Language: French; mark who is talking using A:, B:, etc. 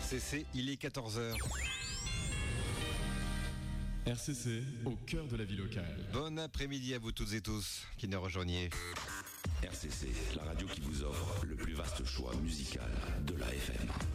A: RCC, il est 14h.
B: RCC, au cœur de la vie locale.
A: Bon après-midi à vous toutes et tous qui nous rejoignez.
C: RCC, la radio qui vous offre le plus vaste choix musical de la FM.